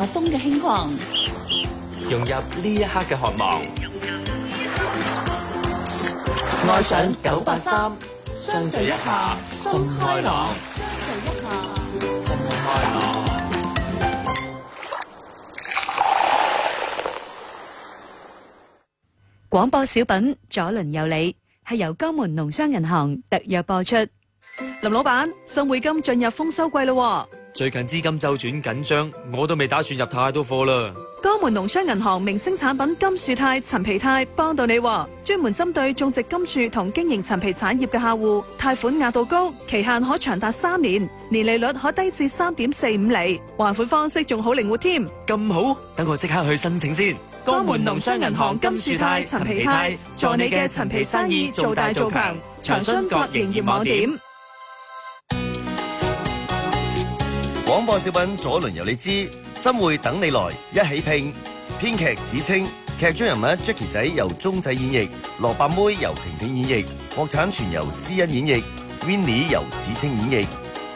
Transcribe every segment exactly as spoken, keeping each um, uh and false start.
風嘅輕狂， 融入呢一刻嘅渴望。愛上九八三，相聚一下心開朗。 相聚一下心開朗。 廣播小品左鄰右里係由江門農商銀行特約播出。 林老闆，新匯金進入豐收季咯， 最近資金周轉緊張，我都未打算入太多貨啦。 江門農商銀行明星產品金樹肽、陳皮肽幫到你，專門針對種植金樹同經營陳皮產業嘅客戶，貸款額度高，期限可長達三年，年利率可低至三點四五厘，還款方式仲好靈活添。 咁好，等我即刻去申請先。 江門農商銀行金樹肽、陳皮肽，助你嘅陳皮生意做大做強。長春各營業網點。 廣播小品左鄰右里之新會等你來，一起拼。編劇子清，劇中人物 Jackie 仔由鐘仔演繹，蘿蔔妹由婷婷演繹，國產全由思欣演繹 ，Winnie 由子清演繹。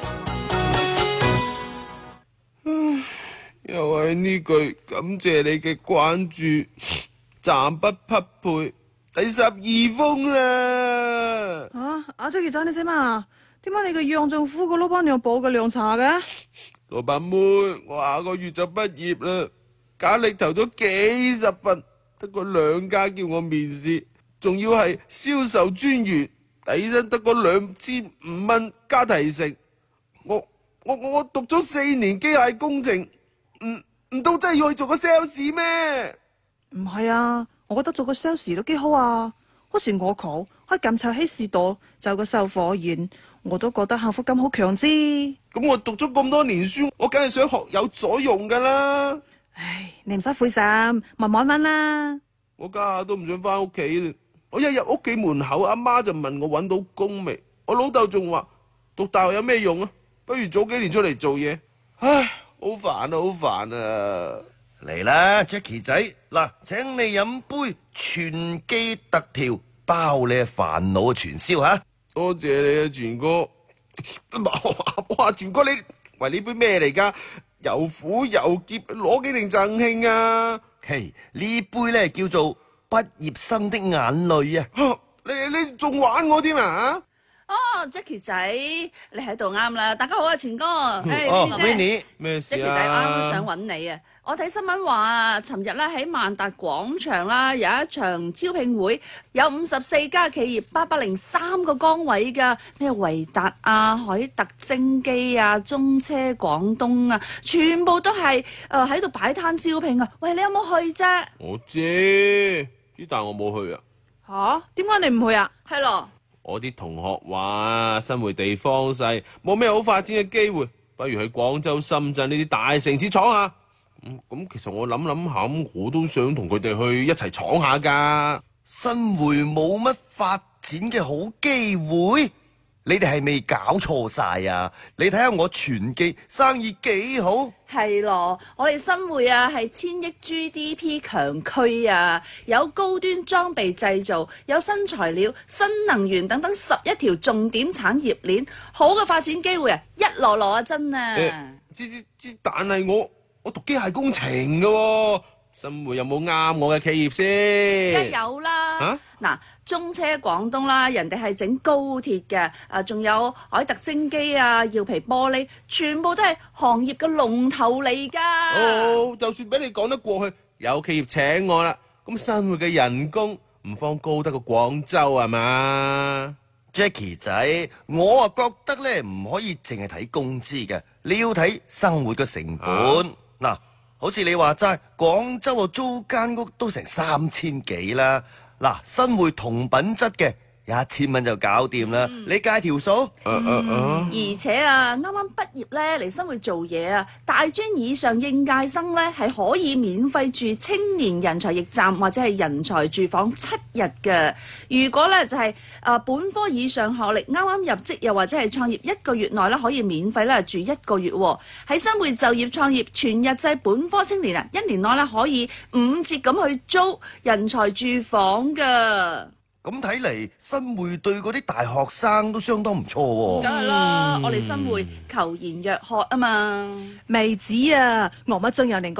唉，又係呢句感謝你嘅關注，暫不匹配，第十二封啦。 啊，阿 Jackie 仔你點啊？點解你個樣仲苦過老闆娘報嘅涼茶嘅？ 蘿蔔妹，我下個月就畢業啦，簡歷投咗幾十份，得個兩家叫我面試，仲要係銷售專員，底薪得個兩千五蚊加提成。我我我讀咗四年機械工程，唔唔通真係要去做個 sales 咩？ 唔係啊，我覺得做個 sales 都幾好啊。好似我舅喺檢查希士多就個售貨員，我都覺得幸福感好強之。 咁我讀咗咁多年書，我梗係想學有所用噶啦。 唉，你唔使灰心，慢慢揾啦。 我家下都唔想翻屋企啦。我一入屋企門口，阿媽就問我揾到工未。我老豆仲話讀大學有咩用啊？不如早幾年出嚟做嘢。唉，好煩啊，好煩啊！ 嚟啦 ，Jackie 仔，嗱，請你飲杯全記特調，包你嘅煩惱嘅傳銷吓。 多謝你啊，全哥。哇，全哥你喂呢杯咩嚟噶？又苦又澀，攞幾定贈慶啊？ 嘿，呢杯咧叫做畢業生的眼淚啊！ 啊你你仲玩我添啊？ 哦 ，Jackie 仔，你喺度啱啦！大家好啊，全哥。 哦誒 ，Winnie， 咩事 ，Jackie 啊？ 仔啱啱想揾你啊！我睇新聞話啊，尋日咧喺萬達廣場啦，有一場招聘會，有五十四家企業，八百零三個崗位㗎，咩維達啊、海特精機啊、中車廣東啊，全部都係誒喺度擺攤招聘啊！喂，你有冇去啫？ 我知，但係我冇去啊。 吓？點解你唔去啊？ 係咯。 我啲同學話新會地方細，冇咩好發展嘅機會，不如去廣州、深圳呢啲大城市闖下。咁、嗯、咁，其實我諗諗下，咁我都想同佢哋去一齊闖下噶。 新會冇乜發展嘅好機會，你哋係未搞錯晒啊！你睇下我全記生意幾好。 係咯，我哋新會啊係千億 G D P 強區啊，有高端裝備製造，有新材料、新能源等等十一條重點產業鏈，好嘅發展機會啊，一籮籮啊真啊！ 知知知，但係我我讀機械工程嘅喎，新會有冇啱我嘅企業先？ 梗有啦。 啊嗱，中車廣東啦，人哋係整高鐵嘅，啊，仲有海特精機啊、耀皮玻璃，全部都係行業嘅龍頭嚟㗎。 哦，就算俾你講得過去，有企業請我啦，咁新會嘅人工唔方高得過廣州係嘛 Jackie 仔，我啊覺得咧唔可以淨係睇工資嘅，你要睇生活嘅成本。嗱、啊，好似你話齋，廣州啊租間屋都成三千幾啦。嗱，新會同品質嘅一千蚊就搞掂啦，嗯、你計條數。 啊啊啊、 而且啊，啱啱畢業咧嚟新會做嘢啊，大專以上應屆生咧係可以免費住青年人才驛站或者係人才住房七日嘅。如果咧就係、是、誒、呃、本科以上學歷，啱啱入職又或者係創業一個月內咧可以免費咧住一個月喎。喺新會就業創業全日制本科青年啊，一年內咧可以五折咁去租人才住房㗎。 咁睇嚟，新會對嗰啲大學生都相當唔錯喎。 梗係啦，我哋新會求賢若渴啊嘛。 未止啊，我乜仲有另